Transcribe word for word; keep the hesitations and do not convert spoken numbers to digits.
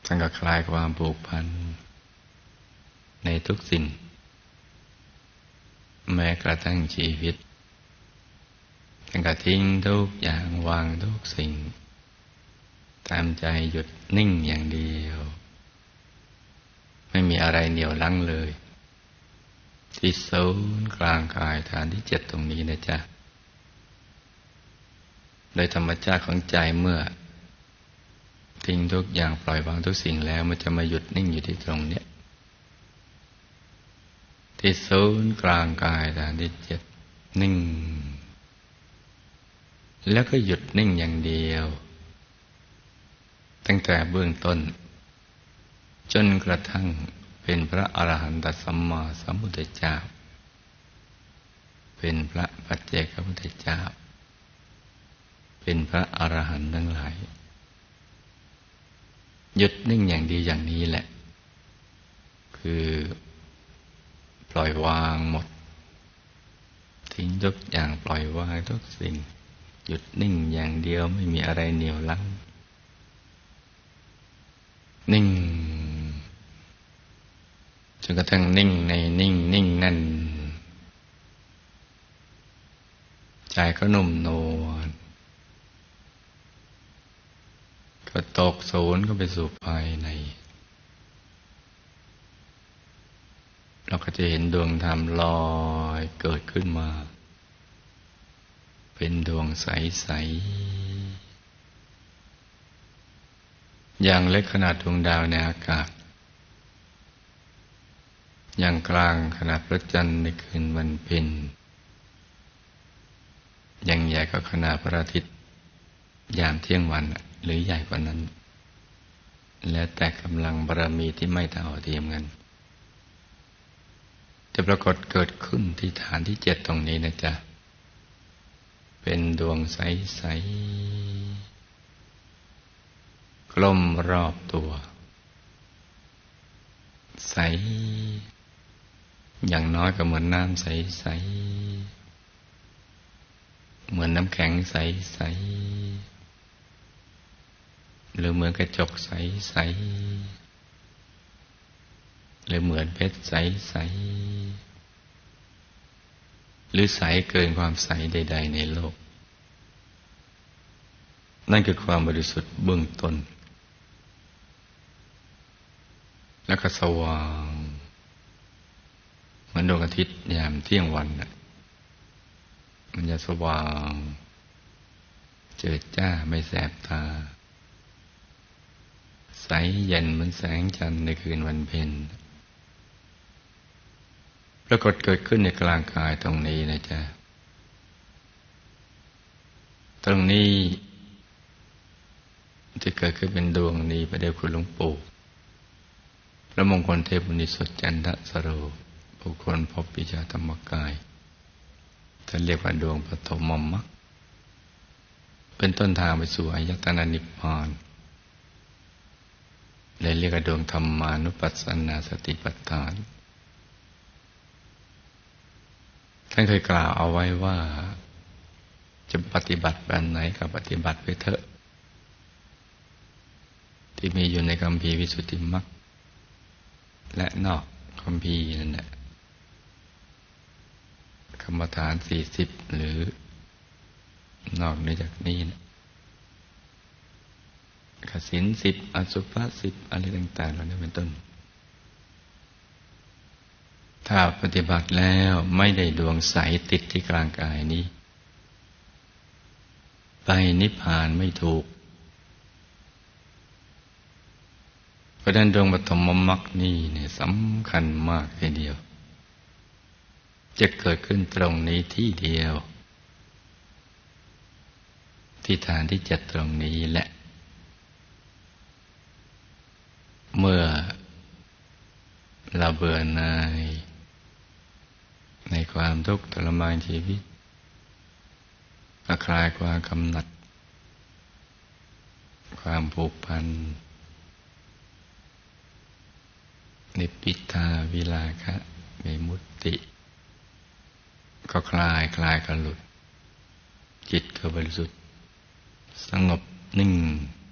ท่านก็คลายความผูกพันในทุกสิ่งแม้กระทั่งชีวิตท่านก็ทิ้งทุกอย่างวางทุกสิ่งตามใจหยุดนิ่งอย่างเดียวไม่มีอะไรเหนี่ยวรั้งเลยที่ศูนย์กลางกายฐานที่เจ็ดตรงนี้นะจ๊ะโดยธรรมชาติของใจเมื่อทิ้งทุกอย่างปล่อยวางทุกสิ่งแล้วมันจะมาหยุดนิ่งอยู่ที่ตรงเนี้ยที่ศูนย์กลางกายฐานที่เจ็ดนิ่งแล้วก็หยุดนิ่งอย่างเดียวตั้งแต่เบื้องต้นจนกระทั่งเป็นพระอรหันตสัมมาสัมพุทธเจ้าเป็นพระปัจเจกพุทธเจ้าเป็นพระอรหันต์ทั้งหลายหยุดนิ่งอย่างดีอย่างนี้แหละคือปล่อยวางหมดทิ้งทุกอย่างปล่อยวางทุกสิ่งหยุดนิ่งอย่างเดียวไม่มีอะไรเหนี่ยวรั้งนิ่งจนกระทั่งนิ่งในนิ่งนิ่งนั่นใจก็นุ่มนวลก็ตกศูนย์ก็ไปสู่ภายในเราก็จะเห็นดวงธรรมลอยเกิดขึ้นมาเป็นดวงใสๆอย่างเล็กขนาดดวงดาวในอากาศอย่างกลางขนาดพระจันทร์ในคืนวันเพ็ญอย่างใหญ่ก็ขนาดพระอาทิตย์ยามเที่ยงวันหรือใหญ่กว่านั้นแล้วแต่กำลังบารมีที่ไม่เท่าเทียมกันจะปรากฏเกิดขึ้นที่ฐานที่เจ็ดตรงนี้นะจ๊ะเป็นดวงใสๆกลมรอบตัวใสอย่างน้อยก็เหมือนน้ำใสๆเหมือนน้ำแข็งใสๆหรือเหมือนกระจกใสๆหรือเหมือนเพชรใสๆหรือใสเกินความใสใดๆในโลกนั่นคือความบริสุทธิ์เบื้องต้นแล้วก็สว่างเหมือนดวงอาทิตย์ยามเที่ยงวันน่ะมันจะสว่างเจิดจ้าไม่แสบตาใสเย็นเหมือนแสงจันทร์ในคืนวันเพ็ญปรากฏเกิดขึ้นในกลางกายตรงนี้นะจ๊ะตรงนี้จะเกิดขึ้นเป็นดวงนี้พระเดชคุณหลวงปู่พระมงคลเทพบุญสดจันทสโรบุคคลพบปิชาธรรมกายท่านเรียกว่าดวงปฐมมรรคเป็นต้นทางไปสู่อายตนะนิพพานเลยเรียกว่าดวงธรรมานุปัสสนาสติปัฏฐานท่านเคยกล่าวเอาไว้ว่าจะปฏิบัติแบบไหนก็ปฏิบัติไปเถอะที่มีอยู่ในคัมภีร์วิสุทธิมรรคและนอกคัมภีร์นั่นแหละกรรมฐานสี่สิบหรือนอกเหนือจากนี้นะกสินสิบอสุภะสิบอะไรต่างๆเหล่านี้เป็นต้นถ้าปฏิบัติแล้วไม่ได้ดวงใสติดที่กลางกายนี้ไปนิพพานไม่ถูกเพราะฉะนั้นดวงปฐมมรรคนี่เนี่ยสำคัญมากทีเดียวจะเกิดขึ้นตรงนี้ที่เดียวที่ฐานที่เจ็ดตรงนี้แหละเมื่อเราเบื่อหน่ายในความทุกข์ทรมานชีวิตคลายความกำหนัดความผูกพันนิพพิทาวิราคะวิมุตติก็คลายคลายก็หลุดจิตก็บริสุทธิ์สงบนิ่ง